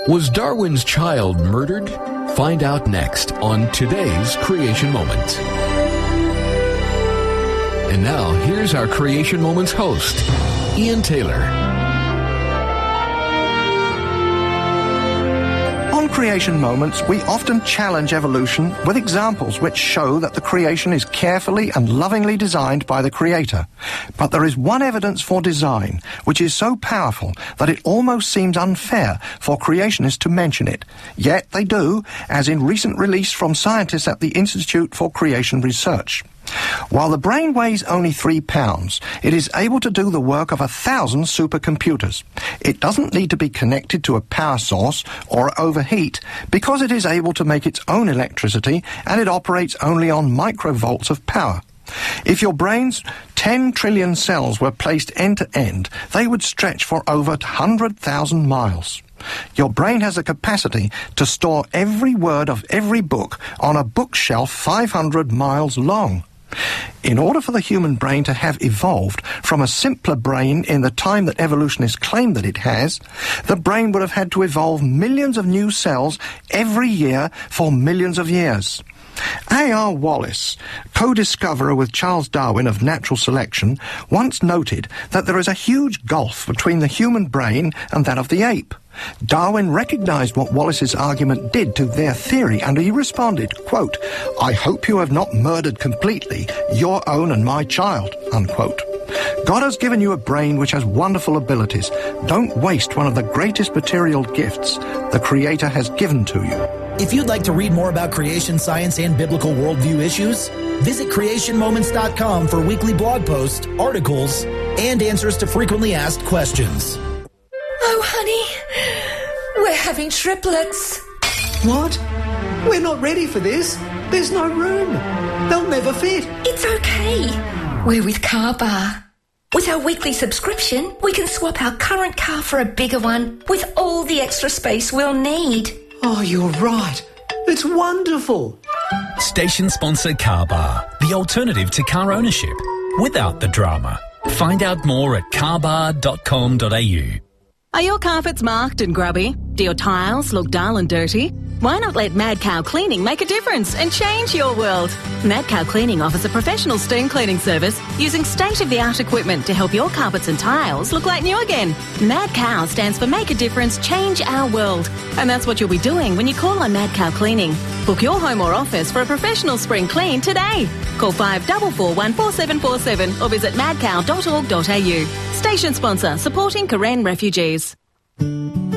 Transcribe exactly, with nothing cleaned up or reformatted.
Was Darwin's child murdered? Find out next on today's Creation Moment. And now, here's our Creation Moments host, Ian Taylor. On Creation Moments, we often challenge evolution with examples which show that the creation is carefully and lovingly designed by the Creator. But there is one evidence for design which is so powerful that it almost seems unfair for creationists to mention it. Yet they do, as in recent release from scientists at the Institute for Creation Research. While the brain weighs only three pounds, it is able to do the work of a thousand supercomputers. It doesn't need to be connected to a power source or overheat because it is able to make its own electricity and it operates only on microvolts of power. If your brain's ten trillion cells were placed end to end, they would stretch for over one hundred thousand miles. Your brain has a capacity to store every word of every book on a bookshelf five hundred miles long. In order for the human brain to have evolved from a simpler brain in the time that evolutionists claim that it has, the brain would have had to evolve millions of new cells every year for millions of years. A R Wallace, co-discoverer with Charles Darwin of natural selection, once noted that there is a huge gulf between the human brain and that of the ape. Darwin recognized what Wallace's argument did to their theory, and he responded, quote, "I hope you have not murdered completely your own and my child," unquote. God has given you a brain which has wonderful abilities. Don't waste one of the greatest material gifts the Creator has given to you. If you'd like to read more about creation science and biblical worldview issues, visit creation moments dot com for weekly blog posts, articles, and answers to frequently asked questions. Oh, honey, we're having triplets. What? We're not ready for this. There's no room. They'll never fit. It's okay. We're with Car Bar. With our weekly subscription, we can swap our current car for a bigger one with all the extra space we'll need. Oh, you're right. It's wonderful. Station sponsor Car Bar, the alternative to car ownership, without the drama. Find out more at car bar dot com dot a u. Are your carpets marked and grubby? Do your tiles look dull and dirty? Why not let Mad Cow Cleaning make a difference and change your world? Mad Cow Cleaning offers a professional steam cleaning service using state-of-the-art equipment to help your carpets and tiles look like new again. Mad Cow stands for Make a Difference, Change Our World. And that's what you'll be doing when you call on Mad Cow Cleaning. Book your home or office for a professional spring clean today. Call five four four one four seven four seven or visit mad cow dot org dot a u. Station sponsor, supporting Karen refugees.